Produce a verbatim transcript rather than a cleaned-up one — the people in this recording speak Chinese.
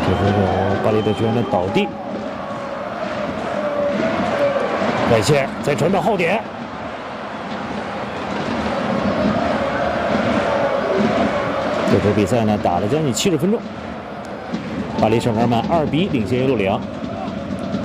这是巴黎的球员的倒地。外线再传到后点。 这场比赛呢，打了将近七十分钟，巴黎圣日耳曼二比一领先耶路里昂。